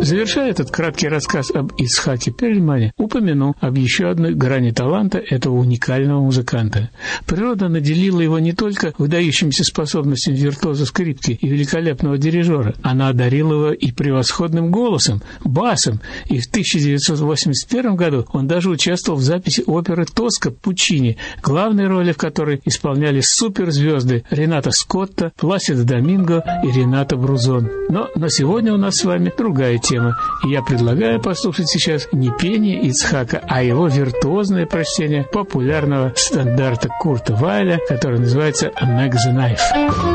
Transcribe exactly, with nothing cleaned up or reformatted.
Завершая этот краткий рассказ об Ицхаке Перльмане, упомяну об еще одной грани таланта этого уникального музыканта. Природа наделила его не только выдающимися способностями виртуоза скрипки и великолепного дирижера, она одарила его и превосходным голосом, басом, и в тысяча девятьсот восемьдесят первом году он даже участвовал в записи оперы «Тоска» Пуччини, главные роли в которой исполняли суперзвезды Рената Скотта, Пласидо Доминго и Рената Брузон. Но на сегодня у нас с вами другая тема, и я предлагаю послушать сейчас не пение Ицхака, а его виртуозное прочтение популярного стандарта Курта Вайля, который называется «Meg the Knife».